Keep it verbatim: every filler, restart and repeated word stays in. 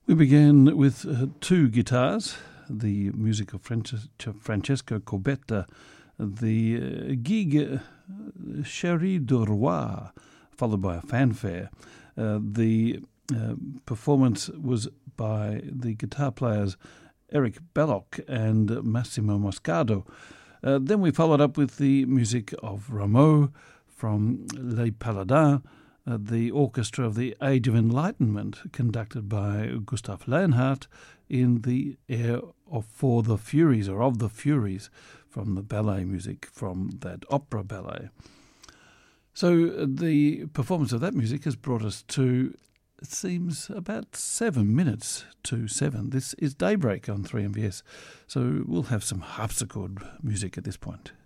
We began with uh, two guitars, the music of Frances- Francesco Corbetta, the uh, gig uh, Chérie de Roi, followed by a fanfare. Uh, the uh, performance was by the guitar players Eric Belloc and Massimo Moscardo. Uh, then we followed up with the music of Rameau from Les Paladins, uh, the orchestra of the Age of Enlightenment, conducted by Gustav Leonhardt in the air of For the Furies, or of the Furies, from the ballet music from that opera ballet. So uh, the performance of that music has brought us to, it seems, about seven minutes to seven. This is Daybreak on three M B S, so we'll have some harpsichord music at this point.